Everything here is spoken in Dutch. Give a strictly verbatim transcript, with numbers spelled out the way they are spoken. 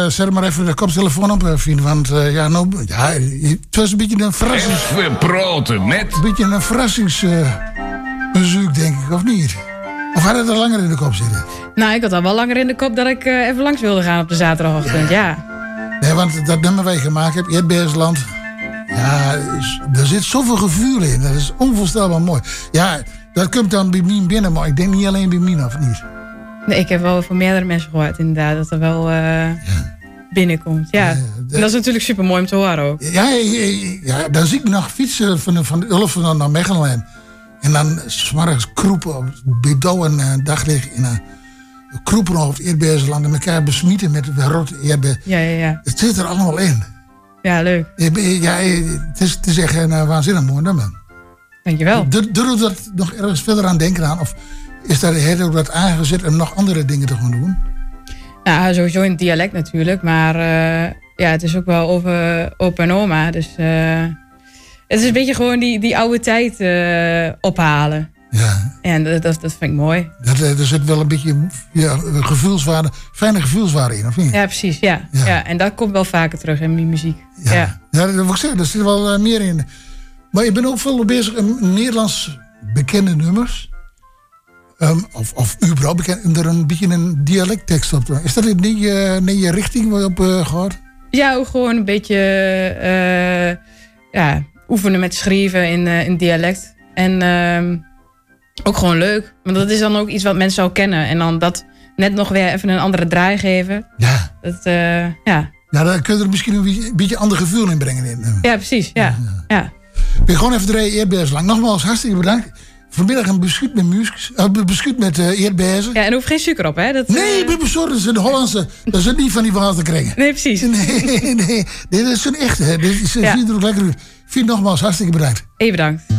Uh, zet maar even de koptelefoon op, vrienden. Want uh, ja, nou, ja, het was een beetje een verrassings... Even praten met... Een beetje een verrassingsbezoek, uh, denk ik, of niet? Of had het er langer in de kop zitten? Nou, ik had al wel langer in de kop dat ik uh, even langs wilde gaan op de zaterdagochtend, ja. ja. Nee, want dat nummer wat je gemaakt hebt, Eerbeersland... Ja, er zit zoveel gevoel in. Dat is onvoorstelbaar mooi. Ja, dat komt dan bij mij binnen, maar ik denk niet alleen bij mij, of niet? Nee, ik heb wel van meerdere mensen gehoord, inderdaad, dat er wel uh, ja. binnenkomt. Ja. Ja, de... En dat is natuurlijk super mooi om te horen ook. Ja, ja, ja, ja, dan zie ik nog fietsen van, van Ulfen naar Mechelen. En dan s'morgens kroepen op Bedouw en uh, daglicht. En uh, kroepen over het Eerbeersland en elkaar besmieten met rot eerbe. Ja, ja, ja. Het zit er allemaal in. Ja, leuk. Ja, het is, het is echt een uh, waanzinnig mooi nummer. Dankjewel. Doe dat nog ergens verder aan denken aan? Of is daar heel ook wat aangezet om nog andere dingen te gaan doen? Ja, sowieso in het dialect natuurlijk. Maar uh, ja, het is ook wel over opa en oma. Dus uh, het is een beetje gewoon die, die oude tijd uh, ophalen. Ja. En dat, dat, dat vind ik mooi. Dat, er zit wel een beetje ja, gevoelswaarde, fijne gevoelswaarde in, of niet? Ja, precies. Ja. Ja. Ja, en dat komt wel vaker terug in die muziek. Ja, ja. ja dat wil ik zeggen. Er zit wel uh, meer in. Maar je bent ook veel bezig met Nederlands bekende nummers. Um, of, of überhaupt bekend, om er een beetje een dialecttekst op te maken. Is dat niet je, niet je richting waar je op uh, gaat? Ja, ook gewoon een beetje uh, ja, oefenen met schrijven in, uh, in dialect. En uh, ook gewoon leuk. Want dat is dan ook iets wat mensen al kennen. En dan dat net nog weer even een andere draai geven. Ja. Dat, uh, ja. Ja, dan kun je er misschien een beetje ander gevoel in brengen. In. Ja, precies. Ja. Ja. Ja. We gaan even draaien Eerbeerslang. Nogmaals, hartstikke bedankt. Vanmiddag een beschuit met muziek, uh, beschuit met uh, eerbezen. Ja, en er hoeft geen suiker op, hè? Dat, nee, uh... sorry, dat zijn de Hollandse. Dat zijn niet van die water krijgen. Nee, precies. Nee, nee, nee, dat is een echte. Dit is, ja. Ziet er ook lekker uit. Vind nogmaals, hartstikke bedankt. Even bedankt.